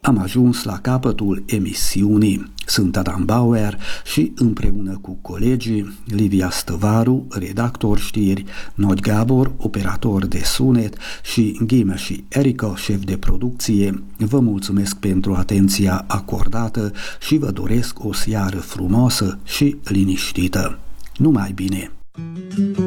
Am ajuns la capătul emisiunii. Sunt Adam Bauer și împreună cu colegii Livia Stăvaru, redactor știri, Nod Gabor, operator de sunet și Ghime și Erica, șef de producție, vă mulțumesc pentru atenția acordată și vă doresc o seară frumoasă și liniștită. Numai bine!